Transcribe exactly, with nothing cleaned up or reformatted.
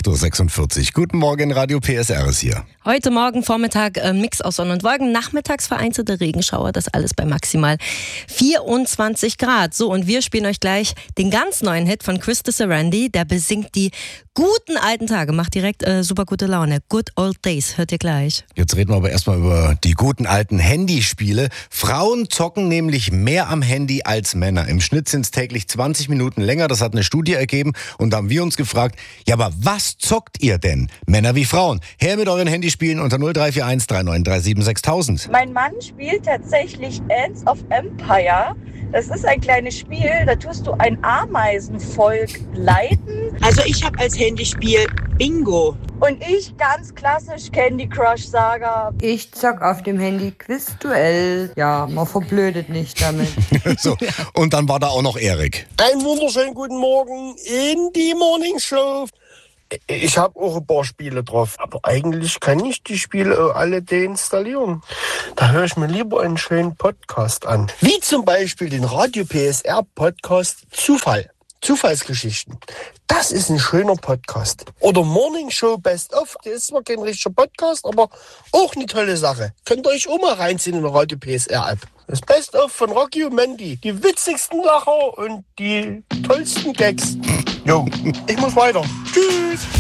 acht Uhr sechsundvierzig. Guten Morgen, Radio P S R ist hier. Heute Morgen, Vormittag, äh, Mix aus Sonne und Wolken, nachmittags vereinzelte Regenschauer, das alles bei maximal vierundzwanzig Grad. So, und wir spielen euch gleich den ganz neuen Hit von Chris Sarandon, der besingt die guten alten Tage, macht direkt äh, super gute Laune. Good Old Days, hört ihr gleich. Jetzt reden wir aber erstmal über die guten alten Handyspiele. Frauen zocken nämlich mehr am Handy als Männer. Im Schnitt sind es täglich zwanzig Minuten länger, das hat eine Studie ergeben. Und da haben wir uns gefragt, ja, aber was zockt ihr denn? Männer wie Frauen. Her mit euren Handyspielen unter null drei vier eins drei neun drei sieben sechstausend. Mein Mann spielt tatsächlich Ants of Empire. Das ist ein kleines Spiel, da tust du ein Ameisenvolk leiten. Also ich habe als Handyspiel Bingo. Und ich ganz klassisch Candy Crush Saga. Ich zock auf dem Handy Quizduell. Ja, man verblödet nicht damit. So, und dann war da auch noch Erik. Einen wunderschönen guten Morgen in die Morning Show. Ich habe auch ein paar Spiele drauf, aber eigentlich kann ich die Spiele alle deinstallieren. Da höre ich mir lieber einen schönen Podcast an. Wie zum Beispiel den Radio P S R Podcast Zufall. Zufallsgeschichten. Das ist ein schöner Podcast. Oder Morning Show Best of. Das ist zwar kein richtiger Podcast, aber auch eine tolle Sache. Könnt ihr euch auch mal reinziehen in der Radio P S R App. Das Best of von Rocky und Mandy. Die witzigsten Lacher und die tollsten Gags. Jo, ich muss weiter. Tschüss.